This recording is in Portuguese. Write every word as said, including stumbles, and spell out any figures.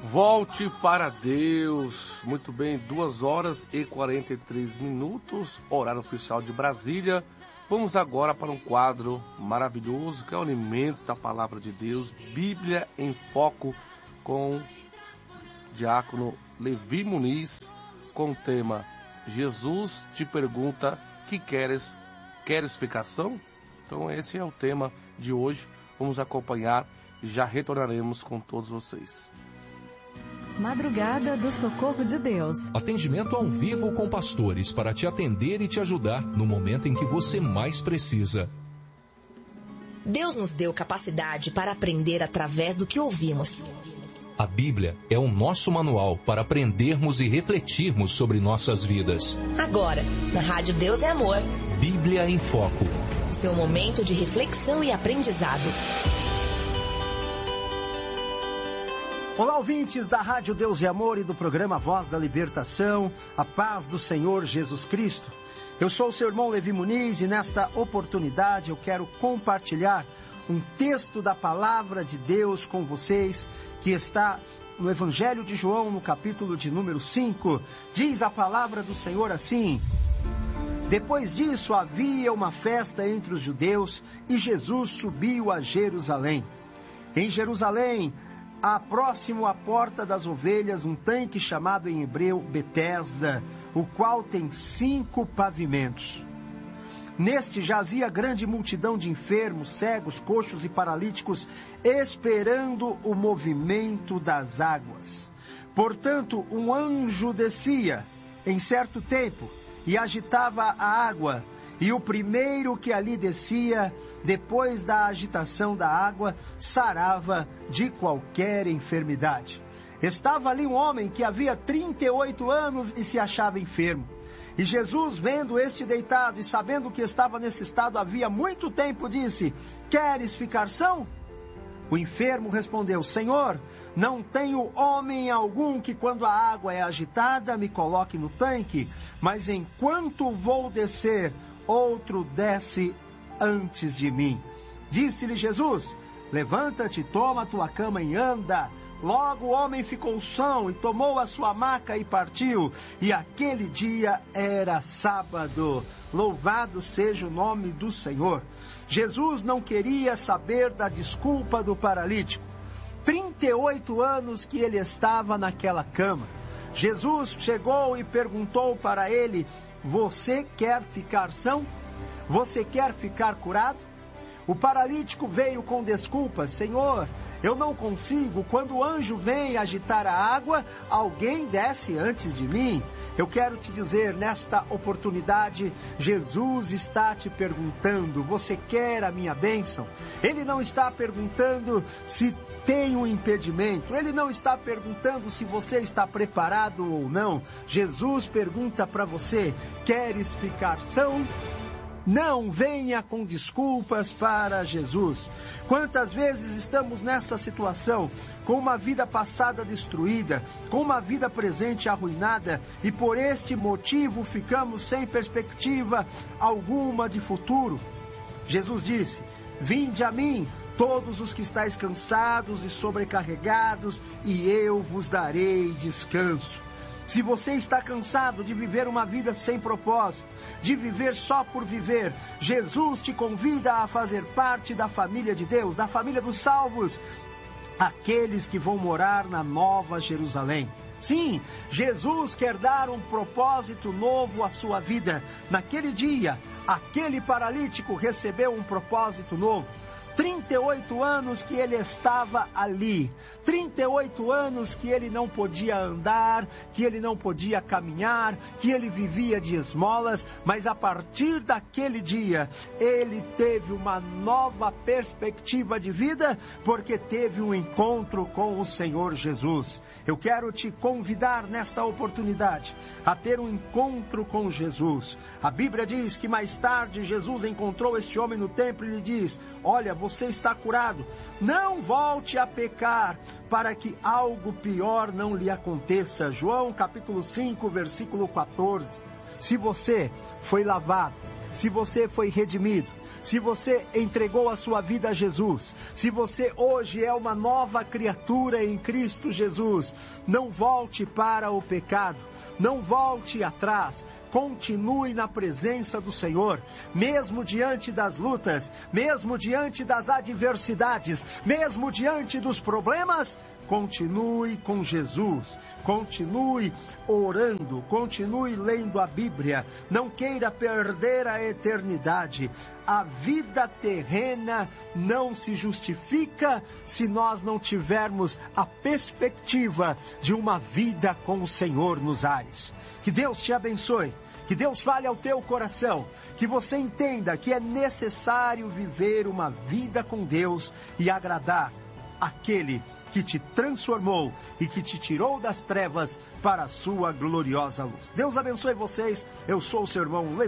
Volte para Deus. Muito bem, duas horas e quarenta e três minutos, horário oficial de Brasília. Vamos agora para um quadro maravilhoso que é o Alimento da Palavra de Deus, Bíblia em Foco, com o diácono Levi Muniz, com o tema Jesus te pergunta que queres, queres explicação? Então esse é o tema de hoje. Vamos acompanhar e já retornaremos com todos vocês. Madrugada do Socorro de Deus. Atendimento ao vivo com pastores para te atender e te ajudar no momento em que você mais precisa. Deus nos deu capacidade para aprender através do que ouvimos. A Bíblia é o nosso manual para aprendermos e refletirmos sobre nossas vidas. Agora, na Rádio Deus é Amor. Bíblia em Foco. Seu momento de reflexão e aprendizado. Olá, ouvintes da Rádio Deus e Amor e do programa Voz da Libertação, a paz do Senhor Jesus Cristo. Eu sou o seu irmão Levi Muniz e nesta oportunidade eu quero compartilhar um texto da Palavra de Deus com vocês, que está no Evangelho de João, no capítulo de número cinco. Diz a Palavra do Senhor assim: Depois disso havia uma festa entre os judeus e Jesus subiu a Jerusalém. Em Jerusalém, há próximo à porta das ovelhas um tanque chamado em hebreu Betesda, o qual tem cinco pavimentos. Neste jazia grande multidão de enfermos, cegos, coxos e paralíticos, esperando o movimento das águas. Portanto, um anjo descia em certo tempo e agitava a água. E o primeiro que ali descia, depois da agitação da água, sarava de qualquer enfermidade. Estava ali um homem que havia trinta e oito anos e se achava enfermo. E Jesus, vendo este deitado e sabendo que estava nesse estado havia muito tempo, disse: Queres ficar são? O enfermo respondeu: Senhor, não tenho homem algum que quando a água é agitada me coloque no tanque, mas enquanto vou descer, outro desce antes de mim. Disse-lhe Jesus: Levanta-te, toma a tua cama e anda. Logo o homem ficou são e tomou a sua maca e partiu. E aquele dia era sábado. Louvado seja o nome do Senhor. Jesus não queria saber da desculpa do paralítico. trinta e oito anos que ele estava naquela cama. Jesus chegou e perguntou para ele: Você quer ficar são? Você quer ficar curado? O paralítico veio com desculpas: Senhor, eu não consigo. Quando o anjo vem agitar a água, alguém desce antes de mim. Eu quero te dizer, nesta oportunidade, Jesus está te perguntando: você quer a minha bênção? Ele não está perguntando se tem um impedimento. Ele não está perguntando se você está preparado ou não. Jesus pergunta para você: queres ficar são? Não venha com desculpas para Jesus. Quantas vezes estamos nessa situação, com uma vida passada destruída, com uma vida presente arruinada, e por este motivo ficamos sem perspectiva alguma de futuro? Jesus disse: Vinde a mim, todos os que estáis cansados e sobrecarregados, e eu vos darei descanso. Se você está cansado de viver uma vida sem propósito, de viver só por viver, Jesus te convida a fazer parte da família de Deus, da família dos salvos, aqueles que vão morar na Nova Jerusalém. Sim, Jesus quer dar um propósito novo à sua vida. Naquele dia, aquele paralítico recebeu um propósito novo. trinta e oito anos que ele estava ali, trinta e oito anos que ele não podia andar, que ele não podia caminhar, que ele vivia de esmolas, mas a partir daquele dia, ele teve uma nova perspectiva de vida, porque teve um encontro com o Senhor Jesus. Eu quero te convidar nesta oportunidade a ter um encontro com Jesus. A Bíblia diz que mais tarde Jesus encontrou este homem no templo e lhe diz: olha, você está curado, não volte a pecar, para que algo pior não lhe aconteça. João capítulo cinco, versículo quatorze. Se você foi lavado, se você foi redimido, se você entregou a sua vida a Jesus, se você hoje é uma nova criatura em Cristo Jesus, não volte para o pecado, não volte atrás, continue na presença do Senhor, mesmo diante das lutas, mesmo diante das adversidades, mesmo diante dos problemas, continue com Jesus, continue orando, continue lendo a Bíblia, não queira perder a eternidade. A vida terrena não se justifica se nós não tivermos a perspectiva de uma vida com o Senhor nos ares. Que Deus te abençoe, que Deus fale ao teu coração, que você entenda que é necessário viver uma vida com Deus e agradar aquele que te transformou e que te tirou das trevas para a sua gloriosa luz. Deus abençoe vocês. Eu sou o seu irmão Levi.